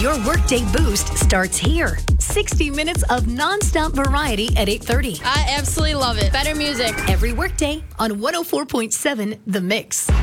Your workday boost starts here. 60 minutes of nonstop variety at 8:30. I absolutely love it. Better music. Every workday on 104.7 The Mix.